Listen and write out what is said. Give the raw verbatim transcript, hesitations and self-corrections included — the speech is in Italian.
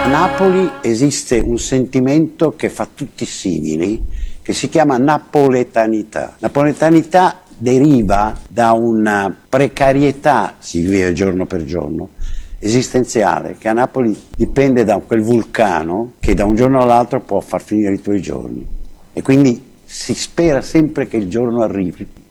A Napoli esiste un sentimento che fa tutti simili, che si chiama napoletanità. Napoletanità deriva da una precarietà, si vive giorno per giorno, esistenziale, che a Napoli dipende da quel vulcano che da un giorno all'altro può far finire i tuoi giorni. E quindi si spera sempre che il giorno arrivi